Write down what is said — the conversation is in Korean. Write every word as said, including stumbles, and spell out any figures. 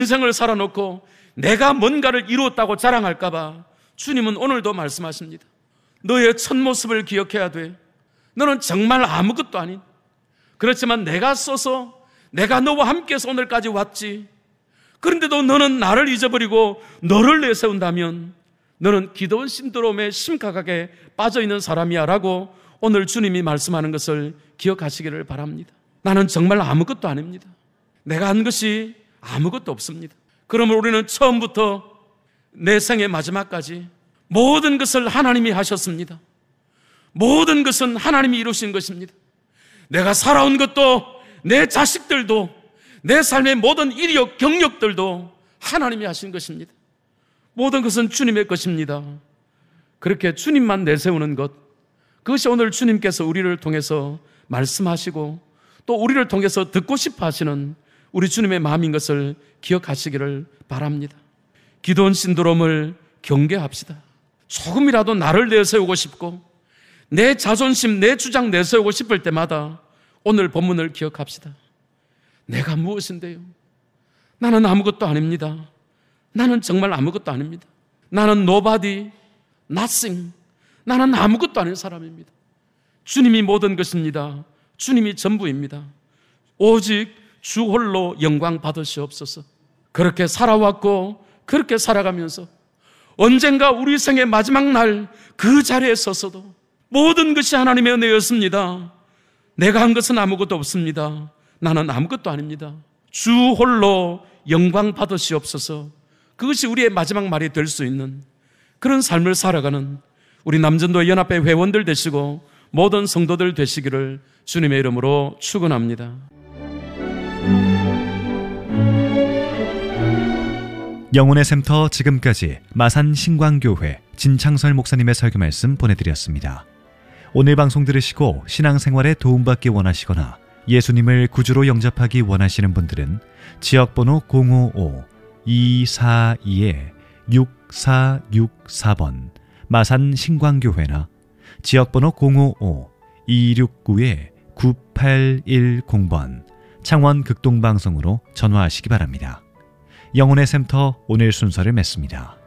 인생을 살아놓고 내가 뭔가를 이루었다고 자랑할까봐 주님은 오늘도 말씀하십니다. 너의 첫 모습을 기억해야 돼. 너는 정말 아무것도 아닌, 그렇지만 내가 써서 내가 너와 함께해서 오늘까지 왔지. 그런데도 너는 나를 잊어버리고 너를 내세운다면 너는 기드온 신드롬에 심각하게 빠져있는 사람이야 라고 오늘 주님이 말씀하는 것을 기억하시기를 바랍니다. 나는 정말 아무것도 아닙니다. 내가 한 것이 아무것도 없습니다. 그러면 우리는 처음부터 내 생의 마지막까지 모든 것을 하나님이 하셨습니다. 모든 것은 하나님이 이루신 것입니다. 내가 살아온 것도, 내 자식들도, 내 삶의 모든 이력, 경력들도 하나님이 하신 것입니다. 모든 것은 주님의 것입니다. 그렇게 주님만 내세우는 것, 그것이 오늘 주님께서 우리를 통해서 말씀하시고 또 우리를 통해서 듣고 싶어 하시는 우리 주님의 마음인 것을 기억하시기를 바랍니다. 기드온 신드롬을 경계합시다. 조금이라도 나를 내세우고 싶고 내 자존심, 내 주장 내세우고 싶을 때마다 오늘 본문을 기억합시다. 내가 무엇인데요? 나는 아무것도 아닙니다. 나는 정말 아무것도 아닙니다. 나는 nobody, nothing. 나는 아무것도 아닌 사람입니다. 주님이 모든 것입니다. 주님이 전부입니다. 오직 주 홀로 영광 받으시옵소서. 그렇게 살아왔고 그렇게 살아가면서 언젠가 우리 생의 마지막 날 그 자리에 서서도 모든 것이 하나님의 은혜였습니다. 내가 한 것은 아무것도 없습니다. 나는 아무것도 아닙니다. 주 홀로 영광 받으시옵소서. 그것이 우리의 마지막 말이 될 수 있는 그런 삶을 살아가는 우리 남전도 연합회 회원들 되시고 모든 성도들 되시기를 주님의 이름으로 축원합니다. 영혼의 샘터, 지금까지 마산 신광교회 진창설 목사님의 설교 말씀 보내드렸습니다. 오늘 방송 들으시고 신앙생활에 도움받기 원하시거나 예수님을 구주로 영접하기 원하시는 분들은 지역번호 공오오 이사이 육사육사 번 마산 신광교회나 지역번호 공오오 이육구 구팔일공 번 창원 극동방송으로 전화하시기 바랍니다. 영혼의 샘터 오늘 순서를 맺습니다.